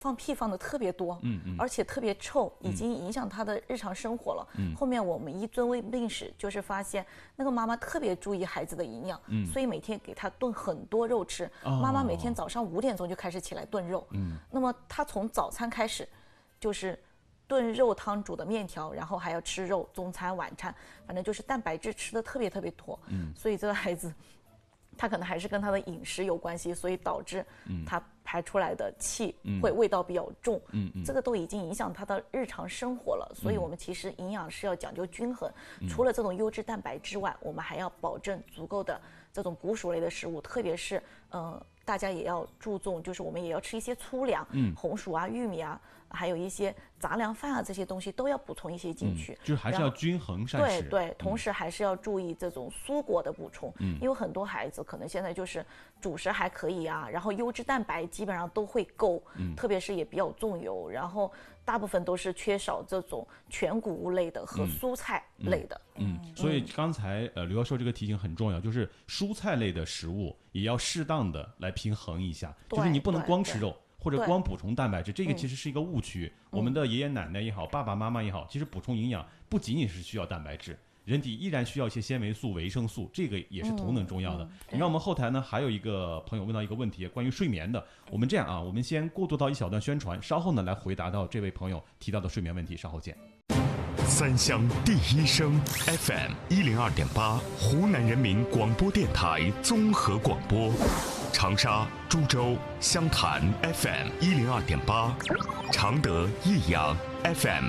放屁放的特别多，而且特别臭，已经影响他的日常生活了。后面我们一尊为病史，就是发现那个妈妈特别注意孩子的营养，所以每天给他炖很多肉吃。妈妈每天早上5点钟就开始起来炖肉，那么他从早餐开始就是炖肉汤煮的面条，然后还要吃肉，中餐晚餐，反正就是蛋白质吃的特别多。所以这个孩子他可能还是跟他的饮食有关系，所以导致他排出来的气会味道比较重，这个都已经影响他的日常生活了。所以我们其实营养是要讲究均衡，除了这种优质蛋白之外，我们还要保证足够的这种谷薯类的食物，特别是大家也要注重，就是我们也要吃一些粗粮，红薯啊、玉米啊，还有一些杂粮饭啊，这些东西都要补充一些进去， 就是还是要均衡膳食。 对，同时还是要注意这种蔬果的补充，因为很多孩子可能现在就是主食还可以啊，然后优质蛋白基本上都会够，特别是也比较重油，然后大部分都是缺少这种全谷物类的和蔬菜类的。 所以刚才刘教授这个提醒很重要，就是蔬菜类的食物也要适当的来平衡一下，就是你不能光吃肉或者光补充蛋白质，这个其实是一个误区。我们的爷爷奶奶也好，爸爸妈妈也好，其实补充营养不仅仅是需要蛋白质，人体依然需要一些纤维素、维生素，这个也是同等重要的。你看我们后台呢还有一个朋友问到一个问题，关于睡眠的。我们这样啊，我们先过渡到一小段宣传，稍后呢来回答到这位朋友提到的睡眠问题，稍后见。 三湘第一声 FM 102.8，湖南人民广播电台综合广播。长沙、株洲、湘潭 FM 102.8，常德、益阳 FM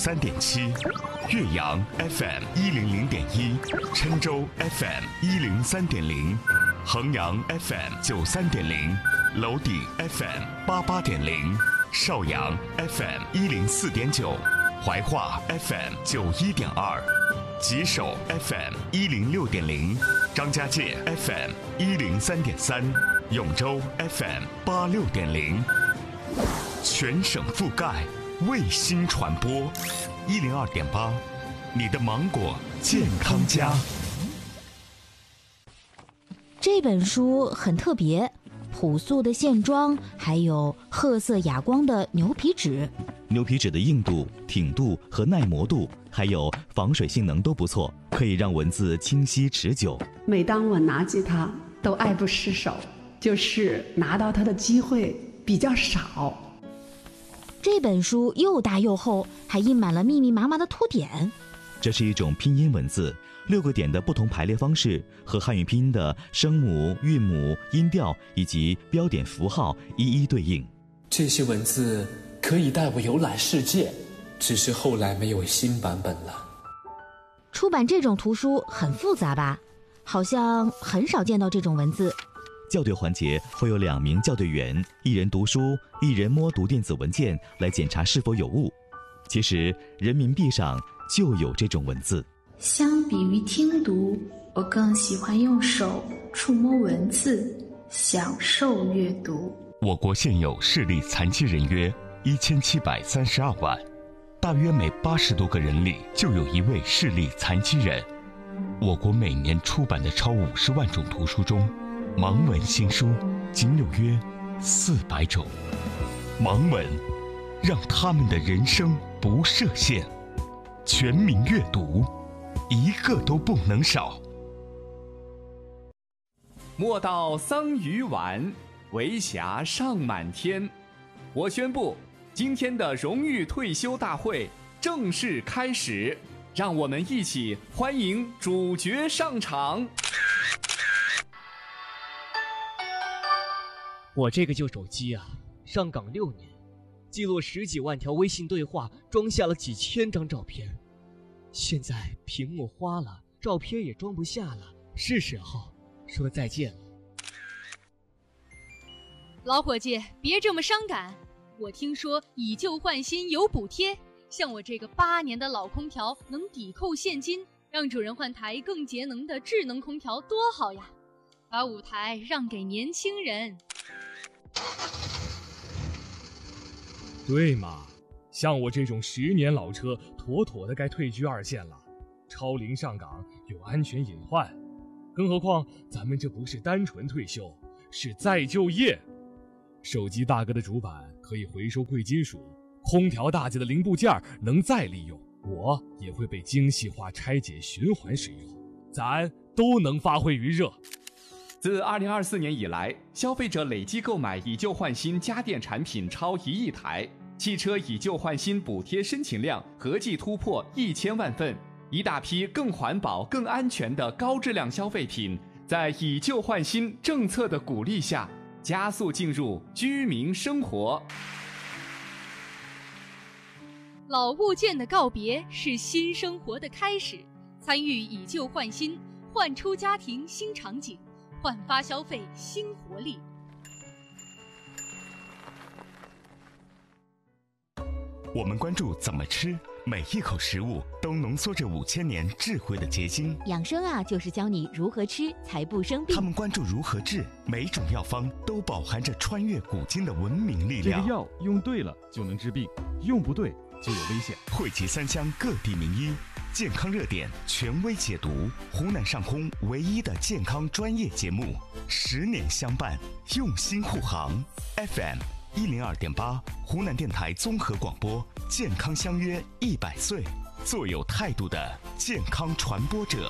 93.7，岳阳 FM 100.1，郴州 FM 103.0，衡阳 FM 93.0，娄底 FM 88.0，邵阳 FM 104.9，怀化 FM 91.2，吉首 FM 106.0，张家界 FM 103.3，永州 FM 86.0，全省覆盖，卫星传播102.8，你的芒果健康家。 这本书很特别，朴素的线装，还有褐色哑光的牛皮纸。 牛皮纸的硬度、挺度和耐磨度，还有防水性能都不错，可以让文字清晰持久。 每当我拿起它，都爱不释手，就是拿到它的机会比较少。 这本书又大又厚，还印满了密密麻麻的凸点。 这是一种拼音文字，6个点的不同排列方式和汉语拼音的声母、韵母、音调以及标点符号一一对应。 这些文字可以带我游览世界，只是后来没有新版本了。 出版这种图书很复杂吧？好像很少见到这种文字。 校对环节会有2名校对员，一人读书，一人摸读电子文件来检查是否有误。其实人民币上就有这种文字。 相比于听读，我更喜欢用手触摸文字，享受阅读。 我国现有视力残疾人约1732万，大约每80多个人里就有一位视力残疾人。我国每年出版的超50万种图书中，盲文新书仅有约400种。盲文让他们的人生不设限，全民阅读，一个都不能少。 莫道桑榆晚，为霞尚满天。我宣布，今天的荣誉退休大会正式开始，让我们一起欢迎主角上场。 我这个旧手机啊，上岗6年，记录10几万条微信对话，装下了几千张照片。现在屏幕花了，照片也装不下了，是时候说再见了。 老伙计，别这么伤感。我听说以旧换新有补贴，像我这个8年的老空调能抵扣现金，让主人换台更节能的智能空调多好呀！把舞台让给年轻人。 对嘛，像我这种10年老车，妥妥的该退居2线了。超龄上岗有安全隐患，更何况咱们这不是单纯退休，是再就业。 手机大哥的主板可以回收贵金属，空调大姐的零部件能再利用，我也会被精细化拆解循环使用，咱都能发挥余热。 自2024年以来，消费者累计购买以旧换新家电产品超1亿台，汽车以旧换新补贴申请量合计突破1000万份，一大批更环保、更安全的高质量消费品，在以旧换新政策的鼓励下，加速进入居民生活。 老物件的告别是新生活的开始，参与以旧换新，焕出家庭新场景，焕发消费新活力。 我们关注怎么吃，每一口食物都浓缩着5000年智慧的结晶。 养生啊，就是教你如何吃才不生病。 他们关注如何治，每种药方都饱含着穿越古今的文明力量。 这个药用对了就能治病，用不对就有危险。 汇集3乡各地名医，健康热点权威解读，湖南上空唯一的健康专业节目，10年相伴，用心护航。FM 102.8，湖南电台综合广播，健康相约100岁，做有态度的健康传播者。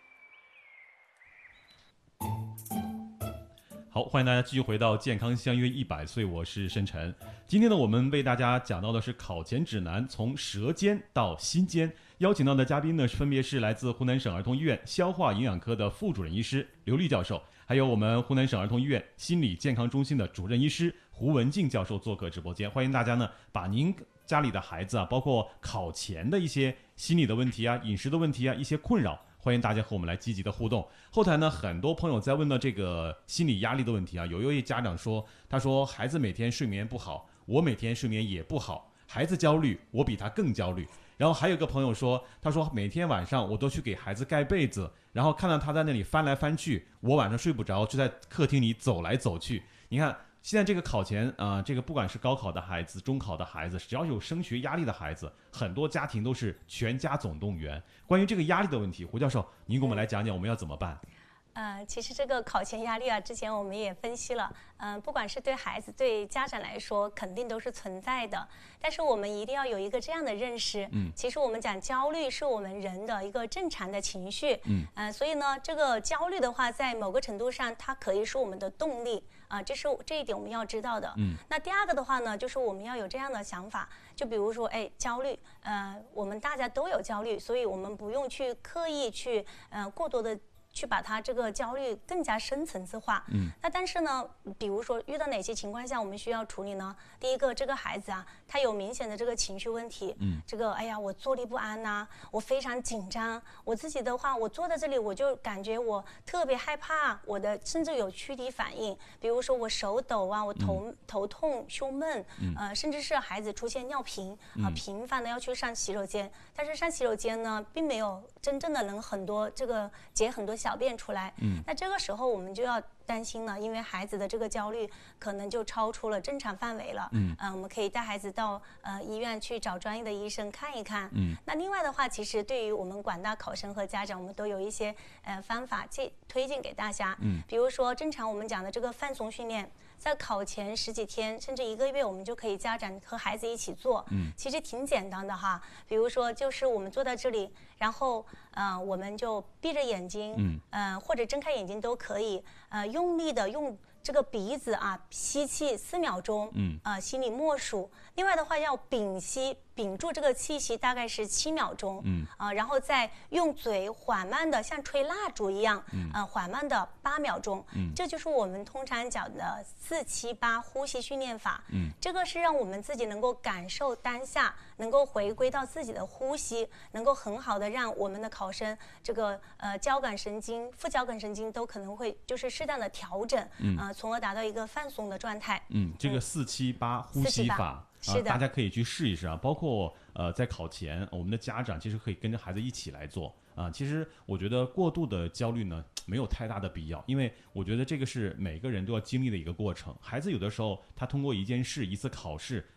好，欢迎大家继续回到健康相约100岁，我是申晨。今天呢，我们为大家讲到的是考前指南，从舌尖到心尖。邀请到的嘉宾呢，分别是来自湖南省儿童医院消化营养科的副主任医师刘丽教授，还有我们湖南省儿童医院心理健康中心的主任医师胡文静教授做客直播间。欢迎大家呢，把您家里的孩子啊，包括考前的一些心理的问题啊、饮食的问题啊、一些困扰，欢迎大家和我们来积极的互动。后台呢，很多朋友在问到这个心理压力的问题啊，有一位家长说，他说孩子每天睡眠不好，我每天睡眠也不好，孩子焦虑，我比他更焦虑。然后还有个朋友说，他说每天晚上我都去给孩子盖被子，然后看到他在那里翻来翻去，我晚上睡不着，就在客厅里走来走去。你看现在这个考前这个不管是高考的孩子、中考的孩子，只要有升学压力的孩子，很多家庭都是全家总动员。关于这个压力的问题，胡教授，您给我们来讲讲我们要怎么办？ 其实这个考前压力啊，之前我们也分析了，不管是对孩子、对家长来说，肯定都是存在的。但是我们一定要有一个这样的认识，其实我们讲焦虑是我们人的一个正常的情绪，所以呢，这个焦虑的话，在某个程度上，它可以是我们的动力这一点我们要知道的。那第二个的话呢，就是我们要有这样的想法，就比如说，焦虑，我们大家都有焦虑，所以我们不用去刻意去过多的去把它这个焦虑更加深层次化。那但是呢，比如说遇到哪些情况下我们需要处理呢？第一个，这个孩子啊，他有明显的这个情绪问题，这个我坐立不安呐，我非常紧张，我自己的话，我坐在这里我就感觉我特别害怕，我的甚至有躯体反应，比如说我手抖啊，我头痛、胸闷，甚至是孩子出现尿频频繁的要去上洗手间，但是上洗手间呢，并没有真正的能解很多小便出来，那这个时候我们就要担心了，因为孩子的这个焦虑可能就超出了正常范围了。我们可以带孩子到医院去找专业的医生看一看。那另外的话，其实对于我们广大考生和家长，我们都有一些方法推荐给大家。比如说正常我们讲的这个放松训练，在考前10几天甚至1个月，我们就可以家长和孩子一起做。其实挺简单的哈。比如说就是我们坐在这里，然后我们就闭着眼睛，或者睁开眼睛都可以，用力的用这个鼻子吸气4秒钟，心里默数。另外的话要屏住这个气息，大概是7秒钟，然后再用嘴缓慢的像吹蜡烛一样，缓慢的8秒钟。这就是我们通常讲的4-7-8呼吸训练法。这个是让我们自己能够感受当下，能够回归到自己的呼吸，能够很好的让我们的考生这个交感神经、副交感神经都可能会就是适当的调整，从而达到一个放松的状态。 这个4-7-8呼吸法。 是的， 大家可以去试一试包括在考前，我们的家长其实可以跟着孩子一起来做其实我觉得过度的焦虑呢没有太大的必要，因为我觉得这个是每个人都要经历的一个过程。孩子有的时候他通过一件事、一次考试，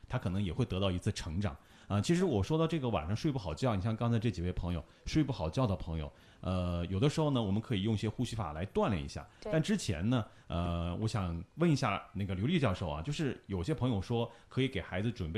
他可能也会得到一次成长。其实我说到这个晚上睡不好觉，你像刚才这几位朋友睡不好觉的朋友，有的时候呢，我们可以用一些呼吸法来锻炼一下。但之前呢，我想问一下那个刘丽教授啊，就是有些朋友说可以给孩子准备